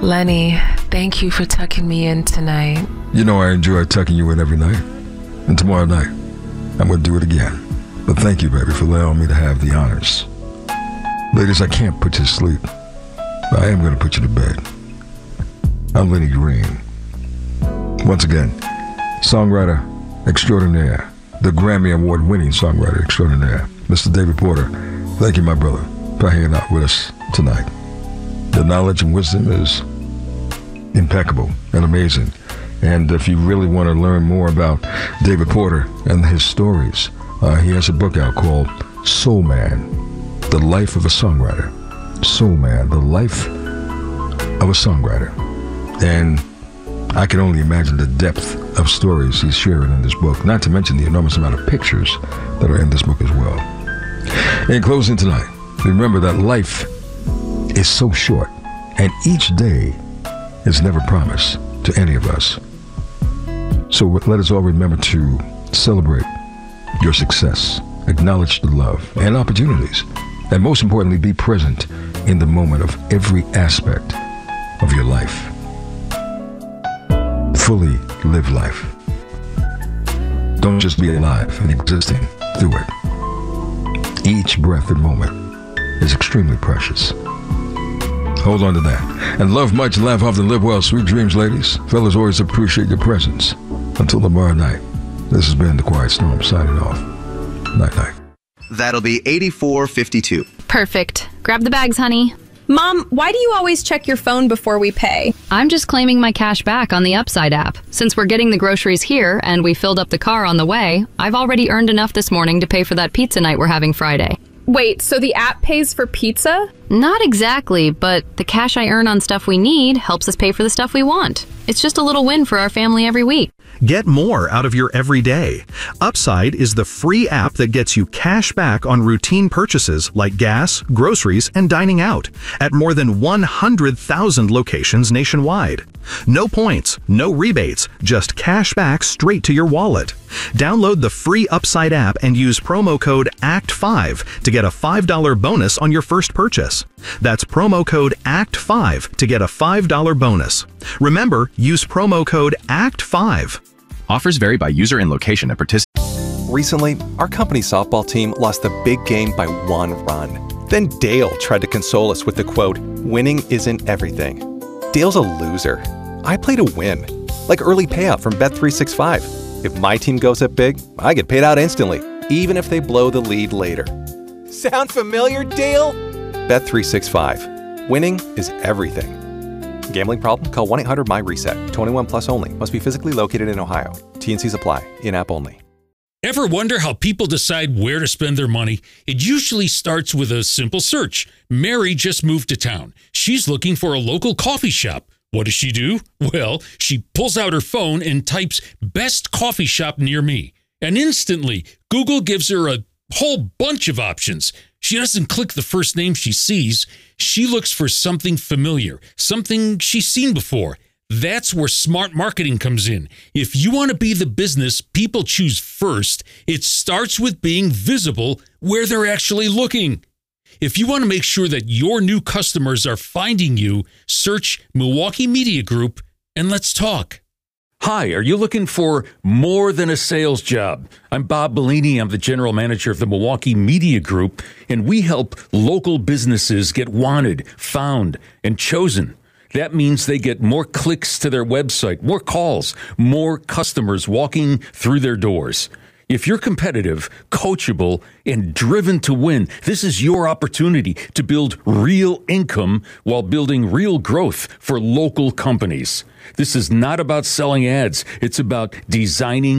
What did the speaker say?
Lenny, thank you for tucking me in tonight. You know I enjoy tucking you in every night. And tomorrow night, I'm going to do it again. But thank you, baby, for allowing me to have the honors. Ladies, I can't put you to sleep. But I am going to put you to bed. I'm Lenny Green. Once again, songwriter extraordinaire, the Grammy Award-winning songwriter extraordinaire, Mr. David Porter. Thank you, my brother, for hanging out with us tonight. The knowledge and wisdom is impeccable and amazing. And if you really want to learn more about David Porter and his stories, he has a book out called Soul Man, The Life of a Songwriter. Soul Man, The Life of a Songwriter. And I can only imagine the depth of stories he's sharing in this book, not to mention the enormous amount of pictures that are in this book as well. In closing tonight, remember that life is so short, and each day is never promised to any of us. So let us all remember to celebrate your success, acknowledge the love and opportunities, and most importantly, be present in the moment of every aspect of your life. Fully live life. Don't just be alive and existing through it. Each breath and moment is extremely precious. Hold on to that. And love much, laugh often, live well. Sweet dreams, ladies. Fellas, always appreciate your presence. Until tomorrow night, this has been The Quiet Storm signing off. Night-night. That'll be $84.52. Perfect. Grab the bags, honey. Mom, why do you always check your phone before we pay? I'm just claiming my cash back on the Upside app. Since we're getting the groceries here and we filled up the car on the way, I've already earned enough this morning to pay for that pizza night we're having Friday. Wait, so the app pays for pizza? Not exactly, but the cash I earn on stuff we need helps us pay for the stuff we want. It's just a little win for our family every week. Get more out of your everyday. Upside is the free app that gets you cash back on routine purchases like gas, groceries, and dining out at more than 100,000 locations nationwide. No points, no rebates, just cash back straight to your wallet. Download the free Upside app and use promo code ACT5 to get a $5 bonus on your first purchase. That's promo code ACT5 to get a $5 bonus. Remember, use promo code ACT5. Offers vary by user and location and participant. Recently, our company softball team lost the big game by 1 run. Then Dale tried to console us with the quote, "Winning isn't everything." Dale's a loser. I play to win, like early payout from Bet365. If my team goes up big, I get paid out instantly, even if they blow the lead later. Sound familiar, Dale? Bet365. Winning is everything. Gambling problem? Call 1-800-MY-RESET. 21 plus only. Must be physically located in Ohio. T&Cs apply. In-app only. Ever wonder how people decide where to spend their money? It usually starts with a simple search. Mary just moved to town. She's looking for a local coffee shop. What does she do? Well, she pulls out her phone and types "best coffee shop near me." And instantly, Google gives her a whole bunch of options. She doesn't click the first name she sees. She looks for something familiar, something she's seen before. That's where smart marketing comes in. If you want to be the business people choose first, it starts with being visible where they're actually looking. If you want to make sure that your new customers are finding you, search Milwaukee Media Group and let's talk. Hi, are you looking for more than a sales job? I'm Bob Bellini. I'm the general manager of the Milwaukee Media Group, and we help local businesses get wanted, found, and chosen. That means they get more clicks to their website, more calls, more customers walking through their doors. If you're competitive, coachable, and driven to win, this is your opportunity to build real income while building real growth for local companies. This is not about selling ads. It's about designing